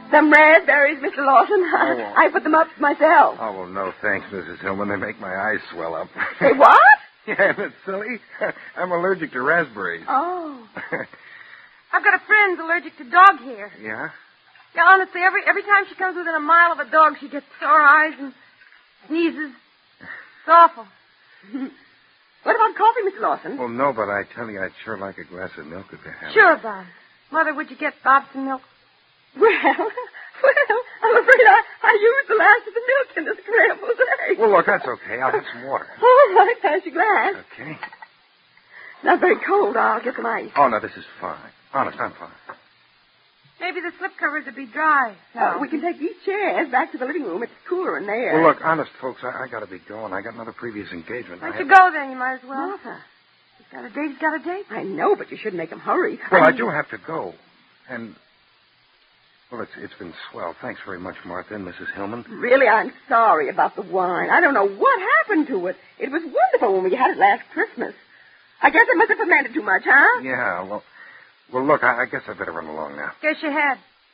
Some raspberries, Mr. Lawson. Oh. I put them up myself. Oh, well, no thanks, Mrs. Hillman. They make my eyes swell up. Say what? Yeah, isn't it silly? I'm allergic to raspberries. Oh. I've got a friend who's allergic to dog hair. Yeah? Yeah, honestly, every time she comes within a mile of a dog, she gets sore eyes and sneezes. It's awful. What about coffee, Mr. Lawson? Well, no, but I tell you, I'd sure like a glass of milk if they have it. Sure, Bob. Mother, would you get Bob some milk? Well, I'm afraid I used the last of the milk in the scrambled eggs. Well, look, that's okay. I'll have some water. All right, pass your glass. Okay. Not very cold. I'll get some ice. Oh, no, this is fine. Honest, I'm fine. Maybe the slipcovers would be dry. No. We can take these chairs back to the living room. It's cooler in there. Well, look, honest, folks, I got to be going. I got another previous engagement. Why don't you go then? You might as well. Martha. He's got a date. He's got a date. I know, but you shouldn't make him hurry. Well, I do have to go. And, well, it's been swell. Thanks very much, Martha and Mrs. Hillman. Really, I'm sorry about the wine. I don't know what happened to it. It was wonderful when we had it last Christmas. I guess I must have fermented too much, huh? Yeah, well, look, I guess I better run along now. Guess you had.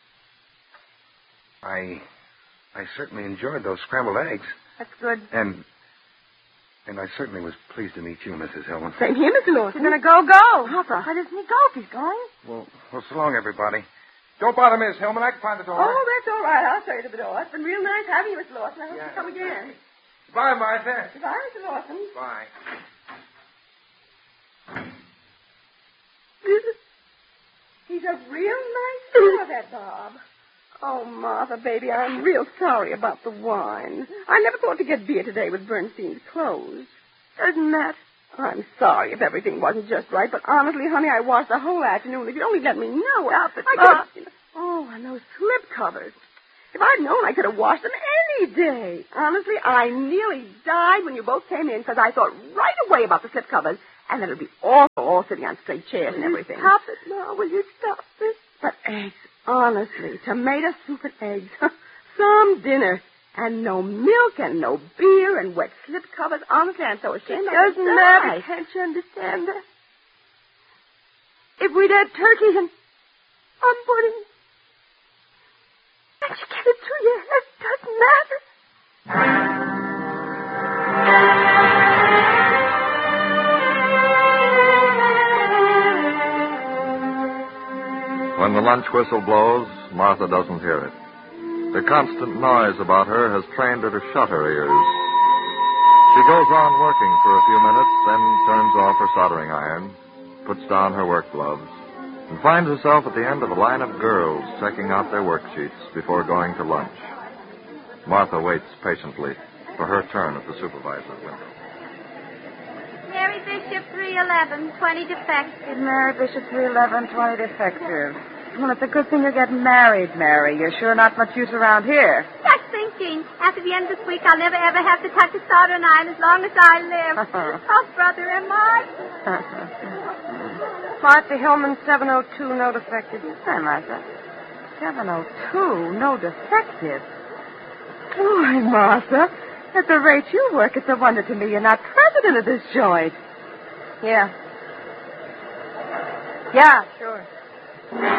I certainly enjoyed those scrambled eggs. That's good. And I certainly was pleased to meet you, Mrs. Hillman. Same here, Mr. Lawson. You're going to go. Papa. Why doesn't he go if he's going? Well, so long, everybody. Don't bother Miss Hillman. I can find the door. Oh, that's all right. I'll show you to the door. It's been real nice having you, Mr. Lawson. I hope you come again. Bye, Martha. Goodbye, Mr. Lawson. Bye. He's a real nice fellow, that Bob. Oh, Martha, baby, I'm real sorry about the wine. I never thought to get beer today with Bernstein's closed. Doesn't matter. I'm sorry if everything wasn't just right, but honestly, honey, I washed the whole afternoon. If you'd only let me know. Stop it, I Bob. Oh, and those slip covers. If I'd known, I could have washed them any day. Honestly, I nearly died when you both came in because I thought right away about the slip covers and that it would be awful all sitting on straight chairs and everything. Stop it now. Will you stop this? But eggs, honestly, tomato soup and eggs. Some dinner. And no milk and no beer and wet slip covers. Honestly, I'm so ashamed. It doesn't matter. Can't you understand that? If we'd had turkey and pudding, can't you get it through your head? It doesn't matter. When the lunch whistle blows, Martha doesn't hear it. The constant noise about her has trained her to shut her ears. She goes on working for a few minutes, then turns off her soldering iron, puts down her work gloves, and finds herself at the end of a line of girls checking out their worksheets before going to lunch. Martha waits patiently for her turn at the supervisor's window. Mary Bishop, 311, 20 defective. Mary Bishop, 311, 20 defective. Well, it's a good thing you're getting married, Mary. You're sure not much use around here. Just thinking. After the end of this week, I'll never, ever have to touch a soldering iron as long as I live. Oh, brother, am I? Martha Hillman, 702, no defective. Hi, Martha. 702, no defective. Boy, Martha, at the rate you work, it's a wonder to me you're not president of this joint. Yeah. Yeah, sure.